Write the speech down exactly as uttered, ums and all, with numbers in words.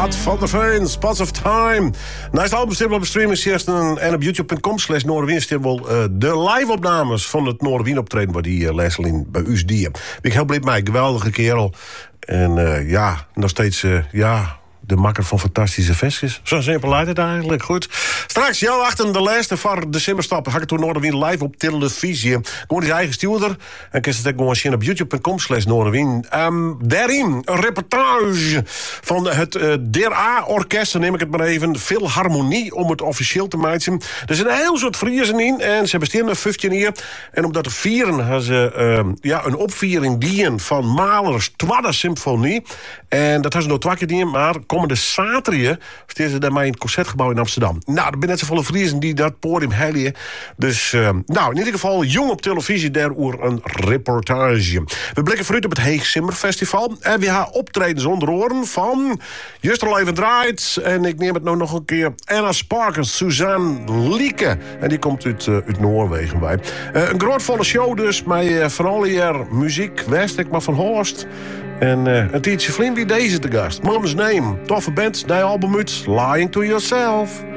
Ad van der Veen, Spots of Time. Naast album staan we op streaming en op youtube punt com slash Noorderwien staan wel uh, de live-opnames van het Noorderwien optreden waar die uh, Leslin bij u die. Ben ik heel blij mee, geweldige kerel. En uh, ja, nog steeds, uh, ja... de makker van fantastische versjes. Zo simpel lijkt het eigenlijk. Goed. Straks jou achter de lijst voor decemberstap. Ga ik toen Noorderwien live op televisie. Gewoon zijn eigen stuurder. En kun je het gewoon zien op youtube punt com slash Noorderwien. Um, daarin een reportage van het uh, D R A-orkest. Dan neem ik het maar even. Veel harmonie om het officieel te maken. Er zijn een heel soort Friesen in. En ze bestaan er vijftien hier. En om dat te vieren hebben ze uh, ja, een opviering dien van Mahlers Tweede Symfonie. En dat hebben ze nog twee keer dien. Maar komende zaterdag staan ze daarmee in het Concertgebouw in Amsterdam. Nou, er zijn net zoveel Friesen die dat podium helien. Dus, uh, nou, in ieder geval jong op televisie daarover een reportage. We blikken vooruit op het Heeg Simmerfestival. En we gaan optredens onder oren van Juster Leven Draait. En ik neem het nou nog een keer. Anna Spark en Suzanne Lieke. En die komt uit, uh, uit Noorwegen bij. Uh, een grootvolle show dus. Met uh, van alle jaar muziek. West ik maar van Horst. En uh, een tijdje vlien wie deze te gast. Mom's Name. Toffe band, die album uit Lying to Yourself.